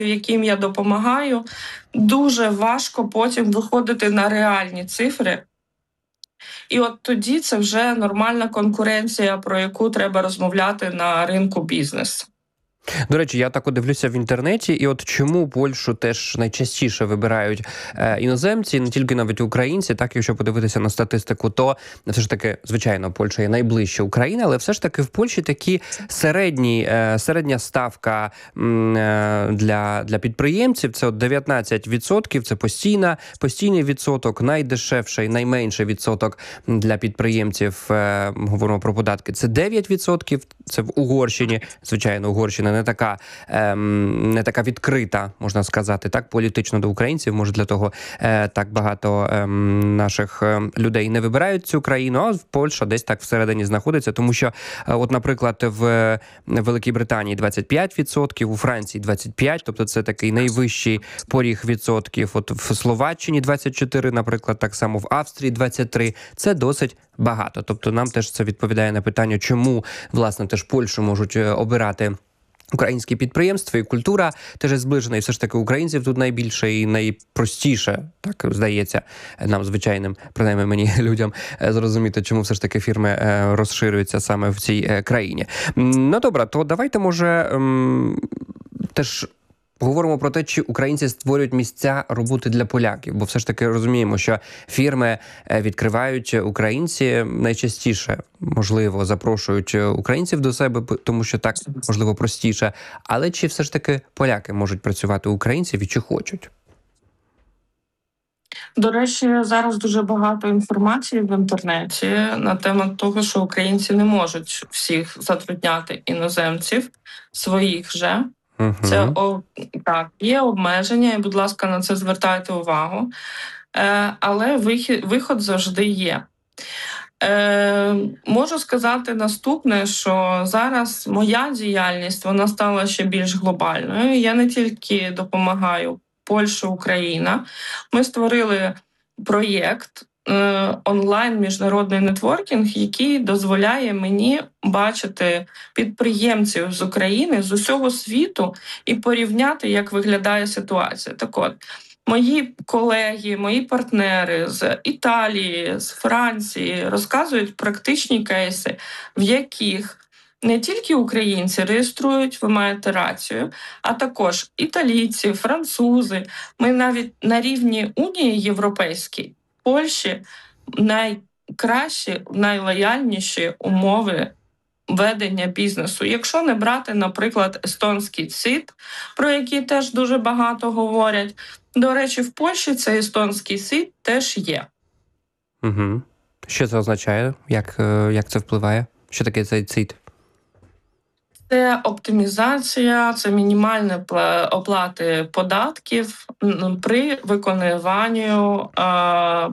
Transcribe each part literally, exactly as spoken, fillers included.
яким я допомагаю, дуже важко потім виходити на реальні цифри. І от тоді це вже нормальна конкуренція, про яку треба розмовляти на ринку бізнесу. До речі, я так дивлюся в інтернеті, і от чому Польщу теж найчастіше вибирають е, іноземці, не тільки навіть українці, так, якщо подивитися на статистику, то все ж таки, звичайно, Польща є найближче Україна, але все ж таки в Польщі такі середні, е, середня ставка м, е, для, для підприємців, це от дев'ятнадцять відсотків, це постійна, постійний відсоток, найдешевший, найменший відсоток для підприємців, е, говоримо про податки, це дев'ять відсотків, це в Угорщині, звичайно, Угорщина не така, ем, не така відкрита, можна сказати, так, політично до українців. Може, для того е, так багато ем, наших е, людей не вибирають цю країну, а Польща десь так всередині знаходиться, тому що, е, от, наприклад, в Великій Британії двадцять п'ять відсотків, у Франції двадцять п'ять відсотків, тобто це такий найвищий поріг відсотків. От в Словаччині двадцять чотири відсотки, наприклад, так само в Австрії двадцять три відсотки. Це досить багато. Тобто нам теж це відповідає на питання, чому, власне, теж Польщу можуть обирати українські підприємства, і культура теж зближена, і все ж таки українців тут найбільше і найпростіше, так здається, нам, звичайним, принаймні мені, людям, зрозуміти, чому все ж таки фірми розширюються саме в цій країні. Ну, добре, то давайте, може, теж поговоримо про те, чи українці створюють місця роботи для поляків, бо все ж таки розуміємо, що фірми відкривають українці найчастіше, можливо, запрошують українців до себе, тому що так, можливо, простіше. Але чи все ж таки поляки можуть працювати у українців і чи хочуть? До речі, зараз дуже багато інформації в інтернеті на тему того, що українці не можуть всіх затрудняти іноземців, своїх же. Угу. Це о, так, є обмеження, і, будь ласка, на це звертайте увагу. Е, але вихід, виход завжди є. Е, можу сказати наступне, що зараз моя діяльність вона стала ще більш глобальною. Я не тільки допомагаю Польща, Україна. Ми створили проєкт онлайн міжнародний нетворкінг, який дозволяє мені бачити підприємців з України, з усього світу і порівняти, як виглядає ситуація. Так от, мої колеги, мої партнери з Італії, з Франції розказують практичні кейси, в яких не тільки українці реєструють, ви маєте рацію, а також італійці, французи. Ми навіть на рівні Унії Європейській, Польщі найкращі, найлояльніші умови ведення бізнесу. Якщо не брати, наприклад, естонський СІД, про який теж дуже багато говорять. До речі, в Польщі цей естонський СІД теж є. Угу. Що це означає? Як, як це впливає? Що таке цей СІД? Це оптимізація, це мінімальні оплати податків при виконуванні е,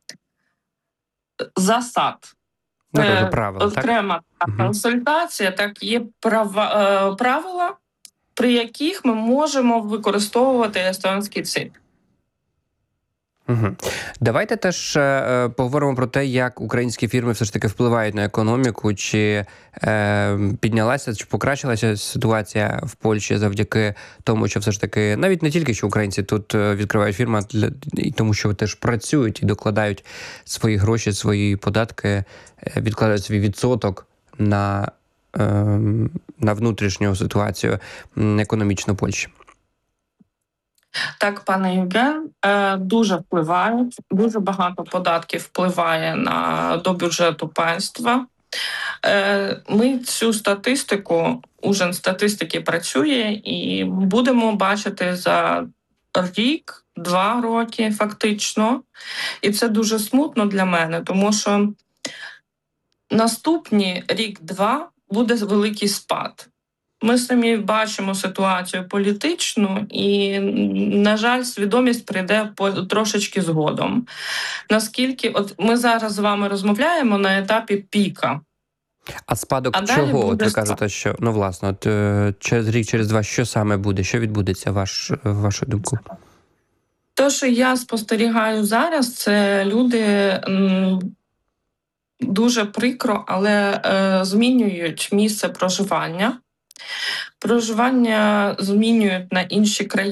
засад. Це правила, окрема так? консультація, так, є права, е, правила, при яких ми можемо використовувати естонський СІД. Угу. Давайте теж е, поговоримо про те, як українські фірми все ж таки впливають на економіку, чи е, піднялася, чи покращилася ситуація в Польщі завдяки тому, що все ж таки, навіть не тільки, що українці тут відкривають фірми, для, і тому, що теж працюють і докладають свої гроші, свої податки, відкладають свій відсоток на, е, на внутрішню ситуацію економічну Польщі. Так, пане Євген, дуже впливають, дуже багато податків впливає на, до бюджету państwa. Ми цю статистику, уже статистики працює, і будемо бачити за рік, два роки фактично. І це дуже смутно для мене, тому що наступні рік-два буде великий спад. Ми самі бачимо ситуацію політичну і, на жаль, свідомість прийде по, трошечки згодом. Наскільки, от ми зараз з вами розмовляємо на етапі піка. А спадок а чого? От ви кажете, що, ну, власне, от, через рік, через два, що саме буде? Що відбудеться, ваш, вашу думку? Те, що я спостерігаю зараз, це люди м, дуже прикро, але е, змінюють місце проживання. Проживання змінюють на інші країни.